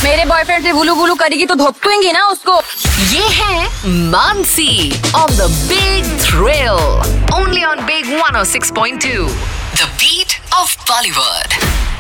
मेरे बॉयफ्रेंड से बुलू बुलू करेगी तो धोपटूंगी ना उसको। ये है Mansi on the big thrill only on big 106.2 the beat of Bollywood.